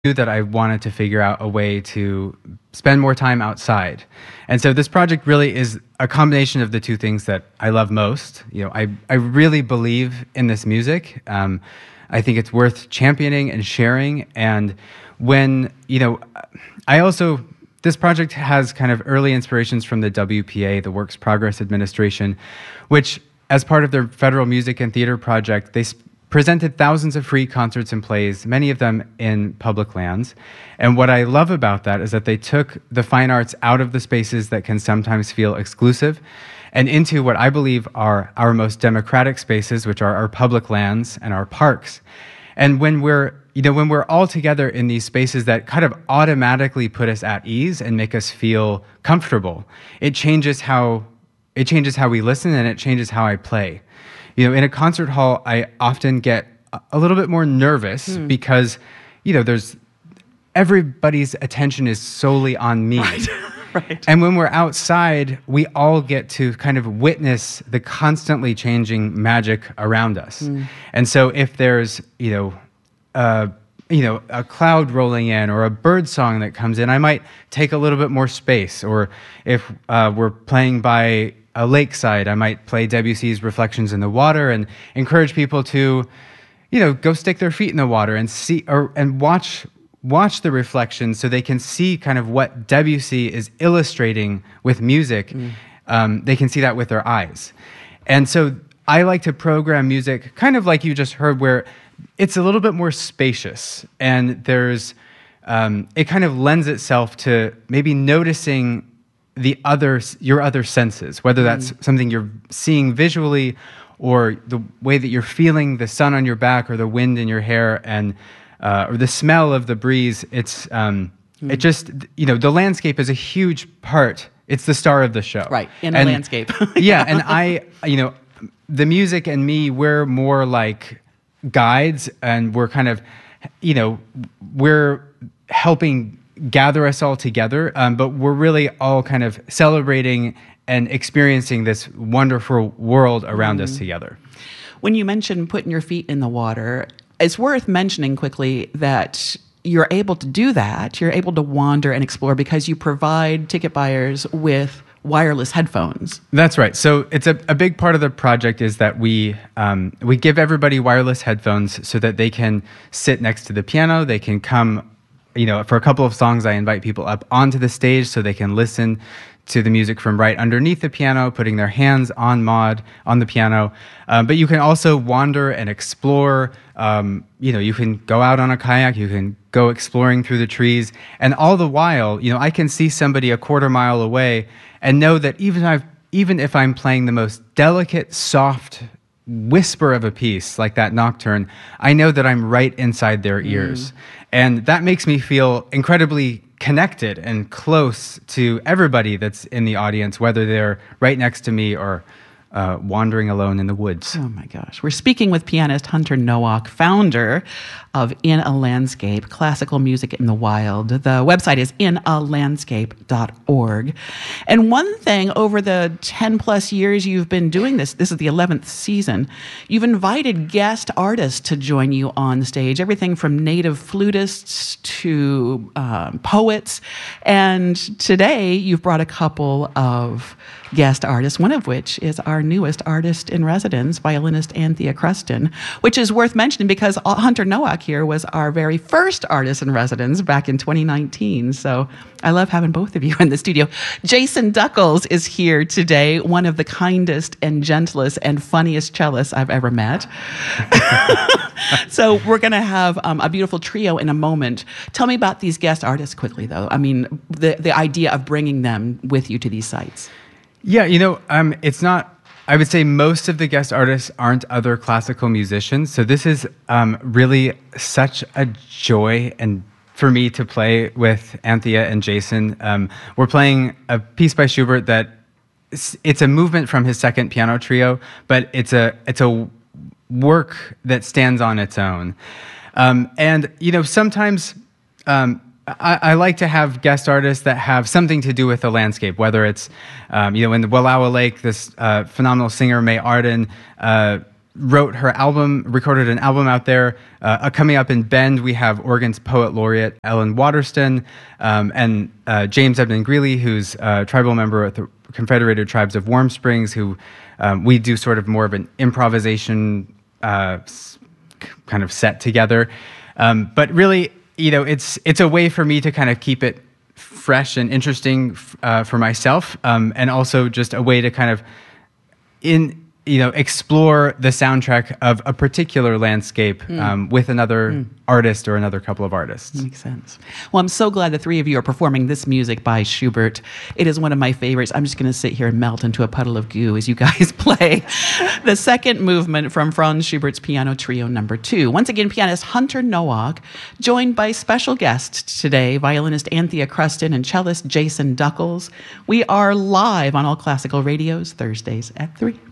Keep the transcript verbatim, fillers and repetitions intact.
knew that I wanted to figure out a way to spend more time outside. And so this project really is a combination of the two things that I love most. You know, I, I really believe in this music. Um, I think it's worth championing and sharing. And when, you know, I also, this project has kind of early inspirations from the W P A, the Works Progress Administration, which as part of their federal music and theater project, they sp- presented thousands of free concerts and plays, many of them in public lands. And what I love about that is that they took the fine arts out of the spaces that can sometimes feel exclusive and into what I believe are our most democratic spaces, which are our public lands and our parks. And when we're, you know, when we're all together in these spaces that kind of automatically put us at ease and make us feel comfortable, it changes how it changes how we listen, and it changes how I play. You know, in a concert hall, I often get a little bit more nervous mm. because, you know, there's everybody's attention is solely on me. Right. Right. And when we're outside, we all get to kind of witness the constantly changing magic around us. Mm. And so if there's, you know, uh, you know, a cloud rolling in or a bird song that comes in, I might take a little bit more space. Or if uh, we're playing by a lakeside, I might play Debussy's Reflections in the Water and encourage people to, you know, go stick their feet in the water and see or and watch watch the reflections so they can see kind of what Debussy is illustrating with music. Mm. Um, they can see that with their eyes. And so I like to program music kind of like you just heard, where it's a little bit more spacious, and there's um, it kind of lends itself to maybe noticing the other, your other senses, whether that's mm. something you're seeing visually or the way that you're feeling the sun on your back or the wind in your hair and uh, or the smell of the breeze. It's um, mm. it just, you know, the landscape is a huge part. It's the star of the show. Right, in and, the landscape. Yeah, and I, you know, the music and me, we're more like guides, and we're kind of, you know, we're helping gather us all together, um, but we're really all kind of celebrating and experiencing this wonderful world around mm. us together. When you mentioned putting your feet in the water, it's worth mentioning quickly that you're able to do that. You're able to wander and explore because you provide ticket buyers with wireless headphones. That's right. So it's a, a big part of the project is that we um, we give everybody wireless headphones so that they can sit next to the piano. They can come, you know, for a couple of songs, I invite people up onto the stage so they can listen to the music from right underneath the piano, putting their hands on Maud on the piano. Um, but you can also wander and explore. Um, you know, you can go out on a kayak, you can go exploring through the trees, and all the while, you know, I can see somebody a quarter mile away and know that even if I've, even if I'm playing the most delicate, soft whisper of a piece like that nocturne, I know that I'm right inside their ears. Mm. And that makes me feel incredibly connected and close to everybody that's in the audience, whether they're right next to me or uh, wandering alone in the woods. Oh my gosh. We're speaking with pianist Hunter Nowak, founder of In a Landscape, Classical Music in the Wild. The website is in a landscape dot org. And one thing, over the ten plus years you've been doing this, this is the eleventh season, you've invited guest artists to join you on stage, everything from native flutists to um, poets. And today you've brought a couple of guest artists, one of which is our newest artist in residence, violinist Anthea Cruston, which is worth mentioning because Hunter Nowak here was our very first artist in residence back in twenty nineteen. So I love having both of you in the studio. Jason Duckles is here today, one of the kindest and gentlest and funniest cellists I've ever met. So we're going to have um, a beautiful trio in a moment. Tell me about these guest artists quickly, though. I mean, the, the idea of bringing them with you to these sites. Yeah, you know, um, it's not, I would say most of the guest artists aren't other classical musicians. So this is um, really such a joy and for me to play with Anthea and Jason. Um, we're playing a piece by Schubert that it's, it's a movement from his second piano trio, but it's a it's a work that stands on its own. Um, and, you know, sometimes um, I, I like to have guest artists that have something to do with the landscape, whether it's, um, you know, in the Wallowa Lake, this uh, phenomenal singer, May Arden, uh, wrote her album, recorded an album out there. Uh, coming up in Bend, we have Oregon's Poet Laureate Ellen Waterston um, and uh, James Edmund Greeley, who's a tribal member of the Confederated Tribes of Warm Springs, who um, we do sort of more of an improvisation uh, kind of set together. Um, but really, you know, it's it's a way for me to kind of keep it fresh and interesting uh, for myself, um, and also just a way to kind of in you know explore the soundtrack of a particular landscape mm. um, with another mm. artist or another couple of artists. Makes sense. Well, I'm so glad the three of you are performing this music by Schubert. It is one of my favorites. I'm just going to sit here and melt into a puddle of goo as you guys play the second movement from Franz Schubert's Piano Trio Number Two. Once again, pianist Hunter Nowak, joined by special guests today, violinist Anthea Cruston and cellist Jason Duckles. We are live on All Classical Radios Thursdays at three.